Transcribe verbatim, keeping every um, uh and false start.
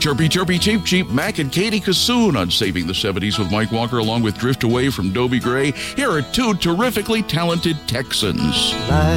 Chirpy, chirpy, cheep, cheep, Mac and Katie Kassoon on Saving the seventies with Mike Walker, along with Drift Away from Dobie Gray. Here are two terrifically talented Texans.